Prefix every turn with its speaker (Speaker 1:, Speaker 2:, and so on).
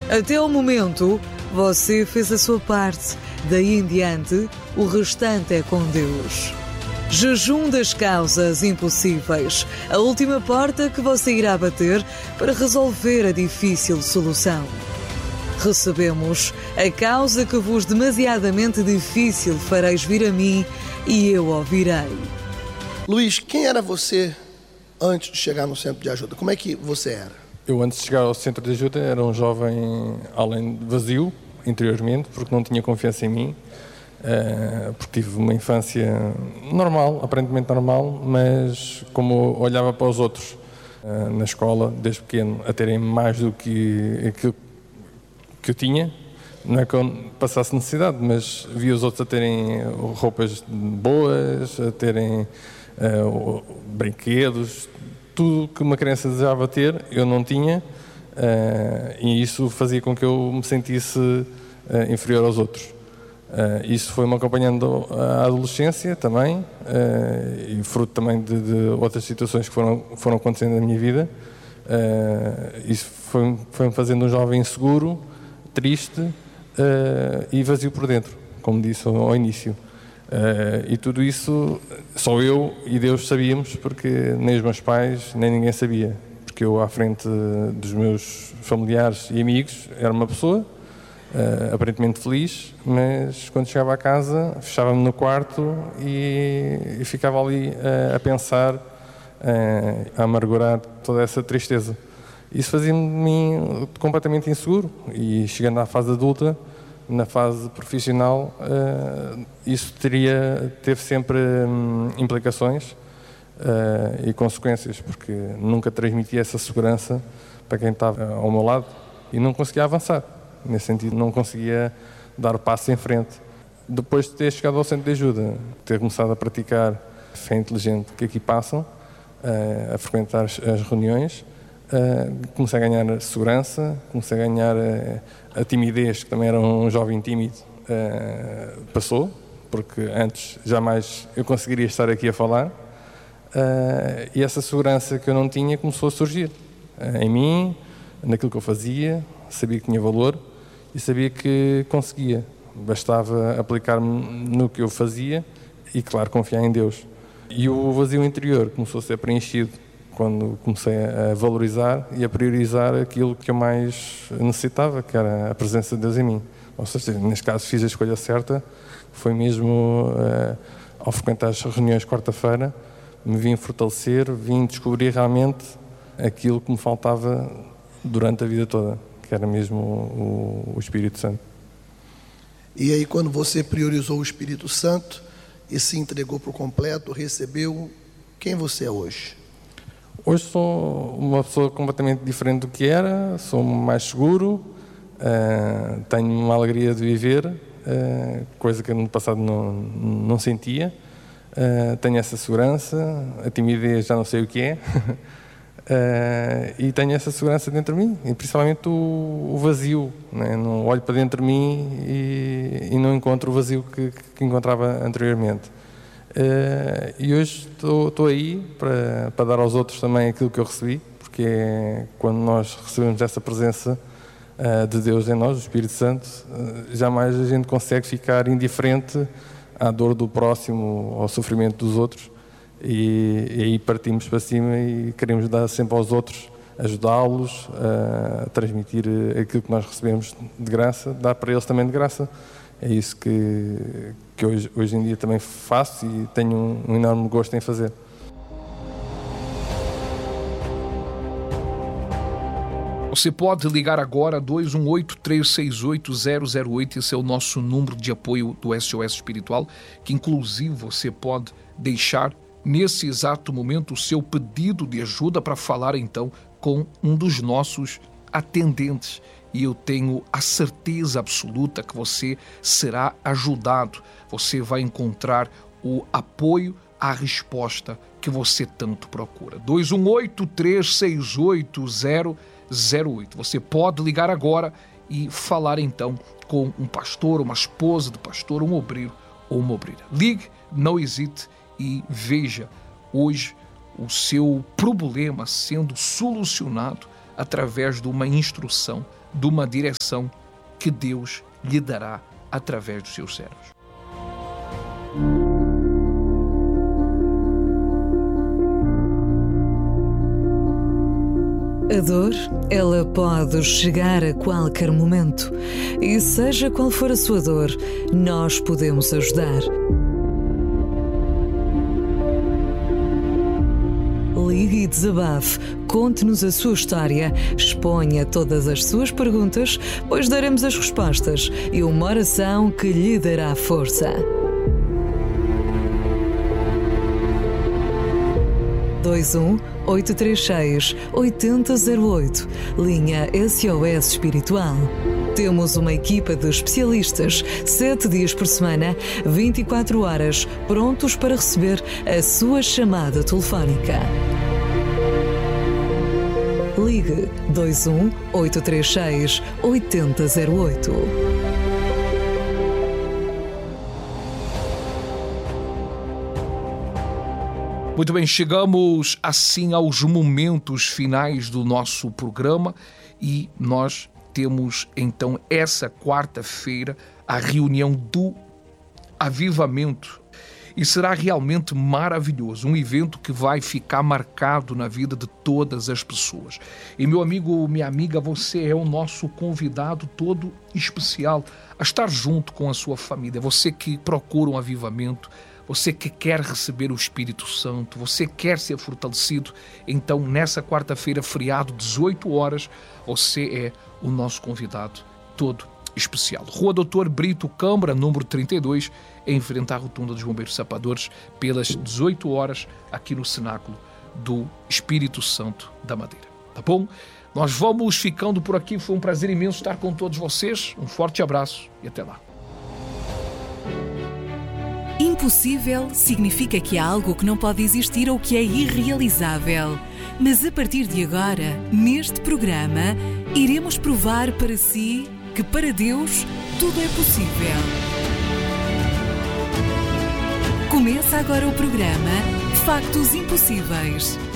Speaker 1: Até ao momento, você fez a sua parte. Daí em diante, o restante é com Deus. Jejum das causas impossíveis. A última porta que você irá bater para resolver a difícil solução. Recebemos: a causa que vos demasiadamente difícil fareis vir a mim, e eu ouvirei.
Speaker 2: Luiz, quem era você antes de chegar no centro de ajuda? Como é que você era?
Speaker 3: Eu, antes de chegar ao centro de ajuda, era um jovem, além de vazio, interiormente, porque não tinha confiança em mim, porque tive uma infância normal, aparentemente normal, mas como olhava para os outros na escola, desde pequeno, a terem mais do que aquilo que eu tinha, não é que eu passasse necessidade, mas via os outros a terem roupas boas, a terem brinquedos, tudo que uma criança desejava ter, eu não tinha, e isso fazia com que eu me sentisse inferior aos outros. Isso foi-me acompanhando à adolescência também, e fruto também de outras situações que foram acontecendo na minha vida. Isso foi-me fazendo um jovem inseguro, triste e vazio por dentro, como disse ao início. E tudo isso só eu e Deus sabíamos, porque nem os meus pais, nem ninguém sabia. Porque eu, à frente dos meus familiares e amigos, era uma pessoa aparentemente feliz, mas quando chegava a casa, fechava-me no quarto e ficava ali a pensar, a amargurar toda essa tristeza. Isso fazia-me de mim completamente inseguro, e chegando à fase adulta, na fase profissional, isso teve sempre implicações e consequências, porque nunca transmitia essa segurança para quem estava ao meu lado e não conseguia avançar. Nesse sentido, não conseguia dar o passo em frente. Depois de ter chegado ao centro de ajuda, ter começado a praticar fé inteligente que aqui passam, a frequentar as reuniões, comecei a ganhar segurança, comecei a ganhar a timidez, que também era um jovem tímido, passou, porque antes jamais eu conseguiria estar aqui a falar, e essa segurança que eu não tinha começou a surgir em mim, naquilo que eu fazia. Sabia que tinha valor e sabia que conseguia. Bastava aplicar-me no que eu fazia e, claro, confiar em Deus. E o vazio interior começou a ser preenchido quando comecei a valorizar e a priorizar aquilo que eu mais necessitava, que era a presença de Deus em mim. Ou seja, neste caso fiz a escolha certa, foi mesmo ao frequentar as reuniões quarta-feira, me vim fortalecer, vim descobrir realmente aquilo que me faltava durante a vida toda, que era mesmo o Espírito Santo.
Speaker 2: E aí, quando você priorizou o Espírito Santo e se entregou por completo, recebeu, quem você é hoje?
Speaker 3: Hoje sou uma pessoa completamente diferente do que era, sou mais seguro, tenho uma alegria de viver, coisa que no passado não sentia, tenho essa segurança, a timidez já não sei o que é, e tenho essa segurança dentro de mim, e principalmente o vazio, né? Não olho para dentro de mim e não encontro o vazio que encontrava anteriormente. E hoje estou aí para dar aos outros também aquilo que eu recebi, porque é quando nós recebemos essa presença de Deus em nós, o Espírito Santo, jamais a gente consegue ficar indiferente à dor do próximo, ao sofrimento dos outros, e aí partimos para cima e queremos dar sempre aos outros, ajudá-los a transmitir aquilo que nós recebemos de graça, dar para eles também de graça. É isso que hoje em dia também faço e tenho um enorme gosto em fazer.
Speaker 4: Você pode ligar agora 218-368-008, esse é o nosso número de apoio do SOS Espiritual, que inclusive você pode deixar nesse exato momento o seu pedido de ajuda para falar então com um dos nossos atendentes. E eu tenho a certeza absoluta que você será ajudado. Você vai encontrar o apoio à resposta que você tanto procura. 218-368-008. Você pode ligar agora e falar então com um pastor, uma esposa de pastor, um obreiro ou uma obreira. Ligue, não hesite e veja hoje o seu problema sendo solucionado através de uma instrução de uma direção que Deus lhe dará através dos seus servos.
Speaker 1: A dor, ela pode chegar a qualquer momento. E seja qual for a sua dor, nós podemos ajudar. Ligue e desabafe, conte-nos a sua história, exponha todas as suas perguntas, pois daremos as respostas e uma oração que lhe dará força. 21-836-8008, linha SOS Espiritual. Temos uma equipa de especialistas, 7 dias por semana, 24 horas, prontos para receber a sua chamada telefónica. Ligue 21-836-8008.
Speaker 4: Muito bem, chegamos assim aos momentos finais do nosso programa e nós temos então essa quarta-feira a reunião do Avivamento. E será realmente maravilhoso, um evento que vai ficar marcado na vida de todas as pessoas. E meu amigo, minha amiga, você é o nosso convidado todo especial a estar junto com a sua família. Você que procura um avivamento, você que quer receber o Espírito Santo, você quer ser fortalecido, então nessa quarta-feira, feriado, 18 horas, você é o nosso convidado todo especial. Rua Doutor Brito Câmara, número 32, em frente à Rotunda dos Bombeiros Sapadores, pelas 18 horas, aqui no Cenáculo do Espírito Santo da Madeira. Tá bom? Nós vamos ficando por aqui. Foi um prazer imenso estar com todos vocês. Um forte abraço e até lá.
Speaker 5: Impossível significa que há algo que não pode existir ou que é irrealizável. Mas a partir de agora, neste programa, iremos provar para si que para Deus tudo é possível. Começa agora o programa Factos Impossíveis.